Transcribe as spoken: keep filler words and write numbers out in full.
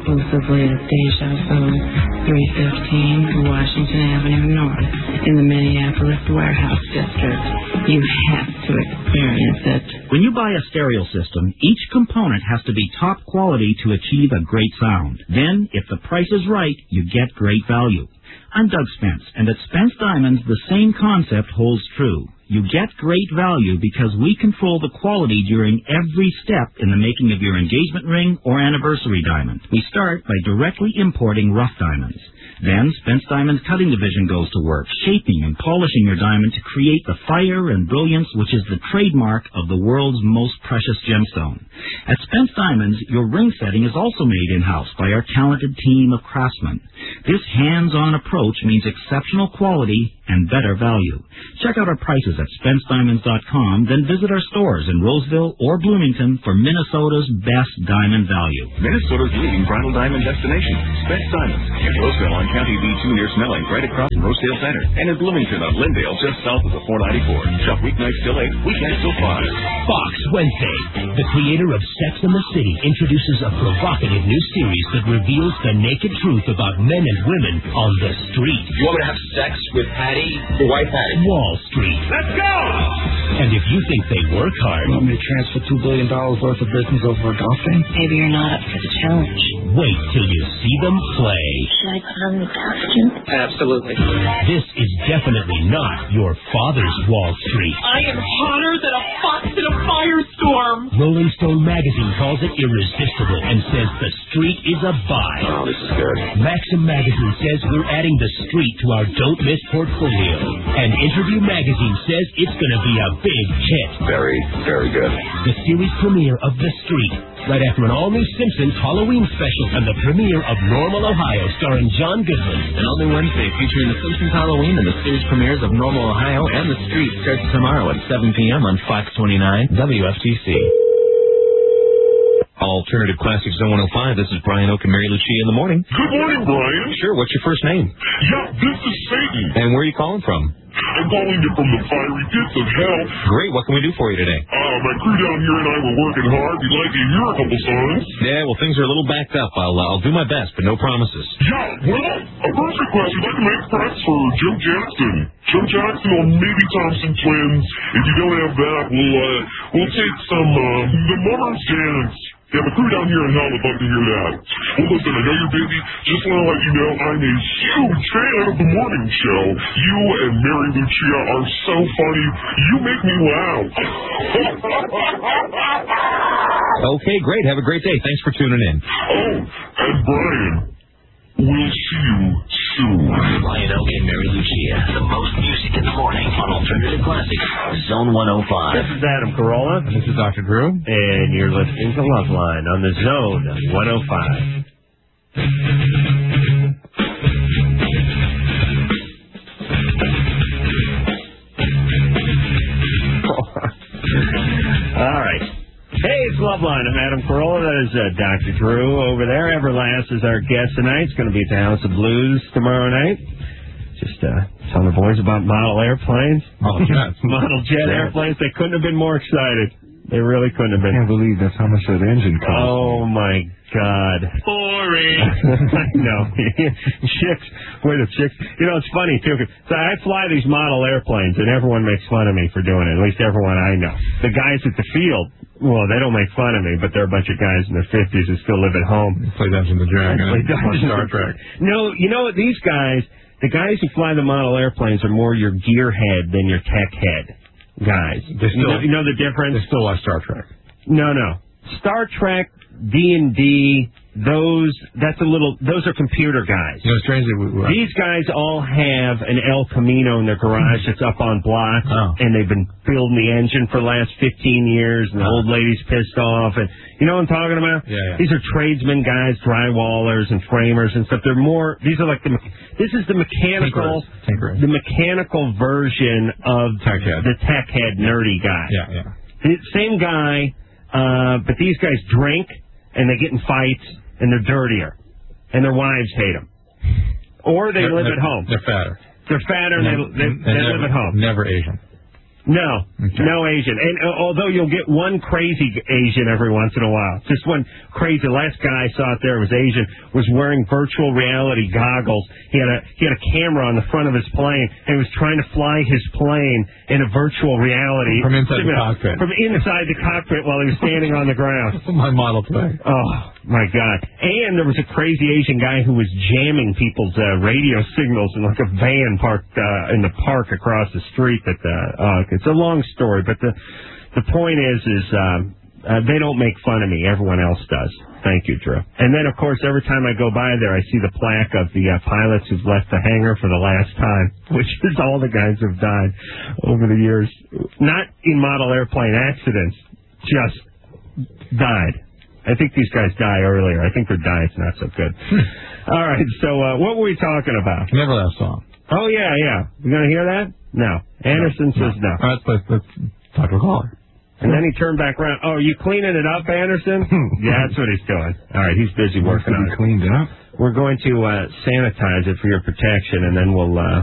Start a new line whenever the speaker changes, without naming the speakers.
exclusively at Deja Vu, three fifteen Washington Avenue North, in the Minneapolis Warehouse District. You have to experience it.
When you buy a stereo system, each component has to be top quality to achieve a great sound. Then, if the price is right, you get great value. I'm Doug Spence, and at Spence Diamonds, the same concept holds true. You get great value because we control the quality during every step in the making of your engagement ring or anniversary diamond. We start by directly importing rough diamonds. Then, Spence Diamond's cutting division goes to work, shaping and polishing your diamond to create the fire and brilliance which is the trademark of the world's most precious gemstone. At Spence Diamonds, your ring setting is also made in-house by our talented team of craftsmen. This hands-on approach means exceptional quality and better value. Check out our prices at spence diamonds dot com, then visit our stores in Roseville or Bloomington for Minnesota's best diamond value.
Minnesota's leading bridal diamond destination, Spence Diamonds, in Roseville on County B two near Snelling, right across from Rosedale Center, and in Bloomington on Lindale, just south of the four ninety-four. Shop weeknights till eight, weekends till five.
Fox Wednesday. The creator of Sex and the City introduces a provocative new series that reveals the naked truth about men and women on the street.
You want me to have sex with Patty? The white Patty?
Wall Street.
Let's go!
And if you think they work hard...
You want me to transfer two billion dollars worth of business over a golf game?
Maybe you're not up for the challenge.
Wait till you see them play.
Should I put on the costume?
Absolutely.
This is definitely not your father's Wall Street.
I am hotter than a fox in a firestorm.
Rolling Stone magazine calls it irresistible and says the street is a buy.
Oh, this is good.
Maxim magazine says we're adding the street to our Don't Miss portfolio. And Interview magazine says it's going to be a big hit.
Very, very good.
The series premiere of The Street, right after an all-new Simpsons Halloween special and the premiere of Normal, Ohio, starring John Goodman.
And all new Wednesday, featuring The Simpsons Halloween and the series premieres of Normal, Ohio and The Street starts tomorrow at seven p.m. on Fox twenty-nine W F T C.
Alternative Classic Zone one oh five. This is Brian Oak and Mary Lucia in the morning.
Good morning, Brian.
Sure, what's your first name?
Yeah, this is Satan.
And where are you calling from?
I'm calling you from the fiery pits of hell.
Great, what can we do for you today?
Uh, my crew down here and I were working hard. We'd like to hear a couple songs.
Yeah, well, things are a little backed up. I'll, uh, I'll do my best, but no promises.
Yeah, well, a first request. We'd like to make press for Joe Jackson. Joe Jackson or maybe Thompson Twins. If you don't have that, we'll, uh, we'll take some, uh, The Mummers Dance. Yeah, the crew down here in hell would love to hear that. Well, listen, I know you're busy. Just want to let you know I'm a huge fan of the morning show. You and Mary Lucia are so funny. You make me laugh.
Okay, great. Have a great day. Thanks for tuning in.
Oh, and Brian, we'll see you soon.
Brian Oak and Mary Lucia. The most music in the morning on Alternative Classic Zone one oh five.
This is Adam Carolla.
This is Doctor Drew.
And you're listening to Loveline on the Zone one oh five. All right. Hey, it's Loveline. I'm Adam Carolla. That is uh, Doctor Drew over there. Everlast is our guest tonight. It's going to be at the House of Blues tomorrow night. Just uh, telling the boys about model airplanes.
Model jets.
Model jet
yeah.
airplanes. They couldn't have been more excited. They really couldn't have been.
I can't believe that's how much that engine costs.
Oh, my God.
Boring.
I know. Chicks, where the chicks. You know, it's funny, too. So I fly these model airplanes, and everyone makes fun of me for doing it, at least everyone I know. The guys at the field, well, they don't make fun of me, but they're a bunch of guys in their fifties who still live at home.
Play Dungeons and Dragons.
Play Dungeons
Star Trek.
No, you know what? These guys, the guys who fly the model airplanes are more your gearhead than your tech head guys.
They still,
you, know, you know the difference?
They still watch Star Trek.
No, no. Star Trek, D and D, those, that's a little, those are computer guys.
You know, strangely, we, we,
These guys all have an El Camino in their garage that's up on blocks,
oh.
and they've been building the engine for the last fifteen years, and the
oh.
old lady's pissed off, and you know what I'm talking about?
Yeah, yeah.
These are tradesmen guys, drywallers and framers and stuff. They're more, these are like the, this is the mechanical,
Tinkerers. Tinkerers.
the mechanical version of
tech head.
the tech head nerdy guy.
Yeah, yeah.
The same guy, uh, but these guys drink, and they get in fights, and they're dirtier, and their wives hate them. Or they
they're,
live
they're,
at home.
They're fatter.
They're fatter, and they, they, they
never,
live at home.
Never Asian.
No, okay. No Asian. And uh, although you'll get one crazy Asian every once in a while, just one crazy. The last guy I saw out there was Asian, was wearing virtual reality goggles. He had a he had a camera on the front of his plane, and he was trying to fly his plane in a virtual reality
from inside the cockpit.
From inside the cockpit while he was standing on the ground.
My model plane.
Oh my God! And there was a crazy Asian guy who was jamming people's uh, radio signals in like a van parked uh, in the park across the street. That uh, uh, it's a long story, but the the point is is um, uh, they don't make fun of me. Everyone else does. Thank you, Drew. And then, of course, every time I go by there, I see the plaque of the uh, pilots who've left the hangar for the last time, which is all the guys who've died over the years. Not in model airplane accidents, just died. I think these guys die earlier. I think their diet's not so good. All right, so uh, what were we talking about?
Never Last Song.
Oh, yeah, yeah. You going to hear that? No. Anderson no, says no.
no. All right, let's, let's talk to a caller.
And then he turned back around. Oh, are you cleaning it up, Anderson? Yeah, that's what he's doing. All right, he's busy working on it.
Cleaned up.
We're going to uh, sanitize it for your protection, and then we'll... Uh,